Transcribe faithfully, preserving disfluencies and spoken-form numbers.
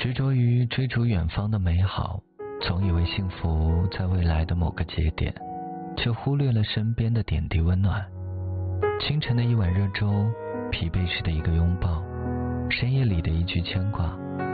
执着于追逐远方的美好，总以为幸福在未来的某个节点，却忽略了身边的点滴温暖。清晨的一碗热粥，疲惫时的一个拥抱，深夜里的一句牵挂，